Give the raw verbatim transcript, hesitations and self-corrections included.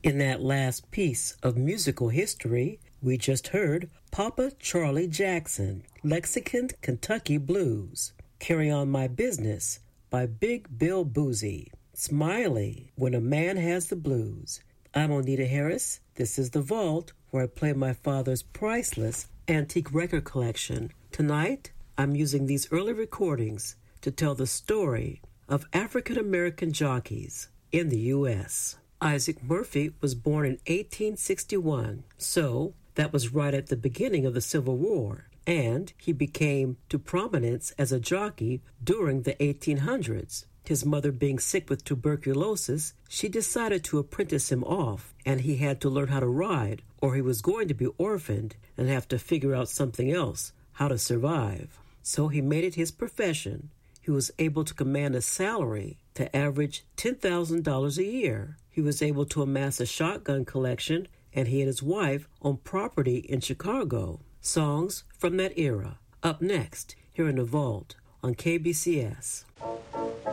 In that last piece of musical history, we just heard Papa Charlie Jackson, Lexington, Kentucky Blues. Carry On My Business by Big Bill Boozy. Smiley, When a Man Has the Blues. I'm Onita Harris. This is The Vault, where I play my father's priceless antique record collection. Tonight, I'm using these early recordings to tell the story of African-American jockeys in the U S Isaac Murphy was born in eighteen sixty-one, so that was right at the beginning of the Civil War, and he became to prominence as a jockey during the eighteen hundreds. His mother being sick with tuberculosis, she decided to apprentice him off, and he had to learn how to ride, or he was going to be orphaned and have to figure out something else, how to survive. So he made it his profession. He was able to command a salary to average ten thousand dollars a year. He was able to amass a shotgun collection, and he and his wife owned property in Chicago. Songs from that era. Up next, here in The Vault on K B C S.